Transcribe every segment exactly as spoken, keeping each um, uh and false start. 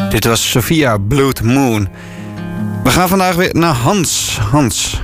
Dit was Sophia Blood Moon. We gaan vandaag weer naar Hans. Hans.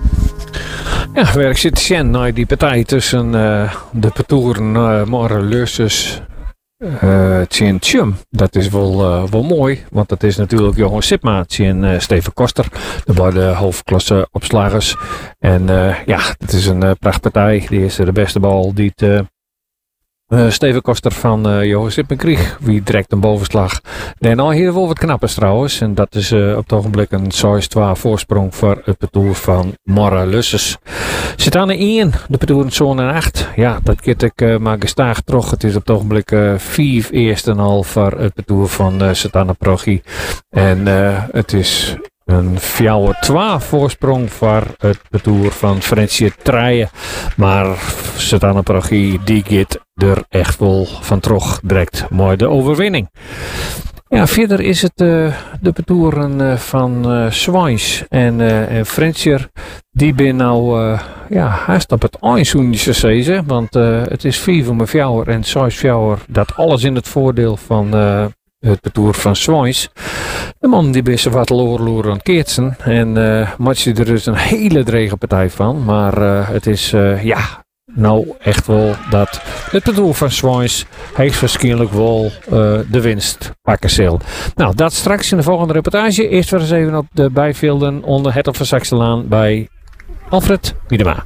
Ja, waar ik zit zien naar die partij tussen uh, de patoeren uh, Morren Lussus uh, Tjen Tjum. Dat is wel, uh, wel mooi, want dat is natuurlijk Johan Sipma en uh, Steven Koster, de beide hoofdklasse opslagers. En uh, ja, het is een uh, prachtpartij. Die is de beste bal die het... Uh, Uh, Steven Koster van uh, Johan Sipma kreeg. Wie direct een bovenslag. Daarna hier wel wat knappers trouwens. En dat is uh, op het ogenblik een zes twee voorsprong voor het parcours van Morren Lussus. Zit aan de één, de parcours zone acht. Ja, dat kent ik uh, maar gestaag terug. Het is op het ogenblik uh, vier eerste en half voor het parcours van uh, Satana Progie. En uh, het is... een vier twee voorsprong voor het parcours van Frensje Traaien. Maar Satana Progie die gaat er echt wel van terug direct mooi de overwinning. Ja, verder is het uh, de parcours uh, van uh, Zwijns en, uh, en Frensje. Die ben nou uh, ja, haast op het eindzoenje seizoen. Want uh, het is vier voor mijn vier en zes vier. Dat alles in het voordeel van... Uh, het parcours van Zwijns. De man die best wat loerloer aan het keertsen. En uh, Matje er is een hele drege partij van. Maar uh, het is uh, ja, nou echt wel dat het parcours van Zwijns heeft waarschijnlijk wel uh, de winst pakken zal. Nou, dat straks in de volgende reportage. Eerst weer eens even op de bijvelden onder het of van Saxelaan bij Alfred Wiedema.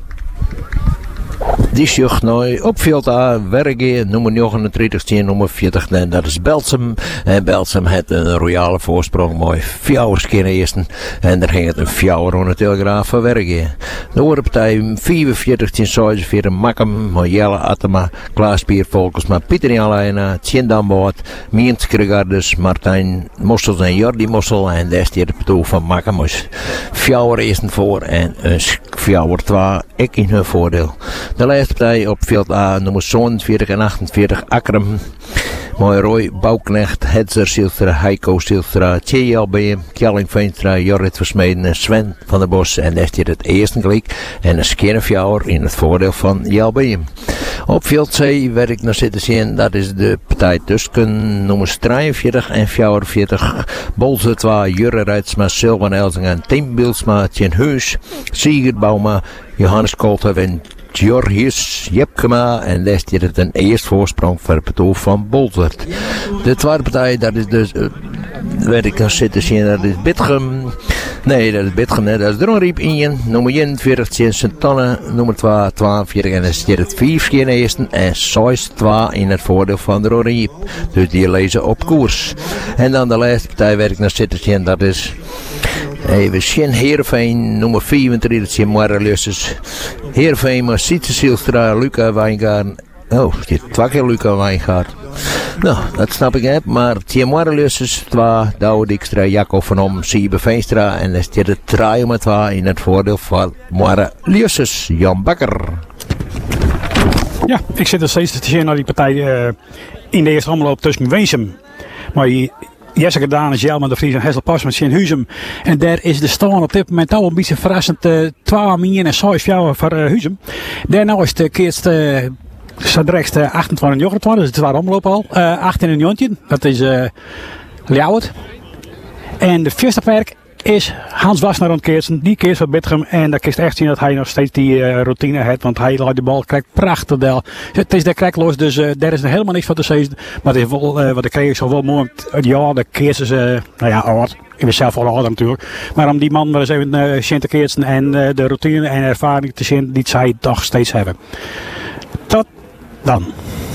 Die sjocht nou op veld A, Werge, nummer negenendertig tegen nummer veertig. En dat is Belsum. En Belsum heeft een royale voorsprong. Mooi fjouwers keer eerst. En daar ging het een fjouwer aan de Telegraaf van Werge. De andere partij vierenveertig tegen zesenveertig. Makkem, Jelle Attema, Klaas Pier Volkensma, Pieter Jan Leijna, Tjen Damboord, Miens Kregardes, Martijn Mossels en Jordi Mossel. En daar is hier de parcours van Makkem. Dus fjouwer eerst voor en een fjouwer twee. Ik in hun voordeel. De laatste partij op veld A, nummer zevenenveertig en achtenveertig, Akkerem. Mooi Roy, Bouwknecht, Hetzer Silstra, Heiko Silstra, T J L B M, Kjelling Veenstra, Jorrit Versmeden en Sven van der Bos. En daar is hier het eerste gelijk. En een skinnerfjouwer in het voordeel van J L B M. Op veld C werd ik naar zitten zien, dat is de partij tussen nummers drieënveertig en vierenveertig. Bolze twee, Jurre Rijtsma, Sylvan Elzinga en Tim Bilsma, Tjen Heus, Sigurd Bauma, Johannes Koolthoff en Georgius Jepkema. En daar is het een eerste voorsprong voor het parcours van Bolzert. De tweede partij, dat is dus, uh, weet ik nog zitten zien, dat is Bitgem. Nee, dat is Bitgem, nee, dat is Dronriep in. Nummer eenenveertig, Tjen Sint-Anne, nummer twee, tweeënveertig. En dan is het vier keer eerste en zes twee in het voordeel van Dronriep. Dus die lezen op koers. En dan de laatste partij, weet ik nog zitten zien, dat is... Even zien, Heerenveen, nummer vierentwintig, Tjen Morren Lussus. Heerenveen, maar Sietse Silstra, Luca Wijngaard. Oh, dit twee keer Luca Wijngaard. Nou, dat snap ik niet, maar Tjen Morren Lussus, twee, Douwe Dijkstra, Jacob van Om, Siebe Veenstra. En dan is dit het drie met twee in het voordeel van Morren Lussus, Jan Bakker. Ja, ik zit er steeds te zien naar die partij uh, in de eerste omloop tussen Weensum. Maar je... Jessica Danes, Jelman de Vries en Hesselpas met Sint-Huzum. En daar is de stand op dit moment al een beetje verrassend. Uh, twee min en zes vier voor uh, Huzum. Daarna is de keerste uh, Sadrechtst uh, achtentwintig jochentwintig, dus het was omloop al. Uh, achttien en negentien, dat is uh, Ljouwert. En de eerste werk is Hans Wassenaar ontkeersen. Die keert van Bitgem. En daar kun je echt zien dat hij nog steeds die uh, routine heeft. Want hij laat de bal krijgt prachtig del. Het is daar krijgloos, dus uh, daar is er helemaal niks van te zeggen. Maar het is wel, uh, wat ik kreeg zo wel mooi. Ja, de keersen ze, nou ja, oud. Ik ben zelf al ouder natuurlijk. Maar om die man wel eens even uh, zien te keersen en uh, de routine en ervaring te zien die zij toch steeds hebben. Tot dan.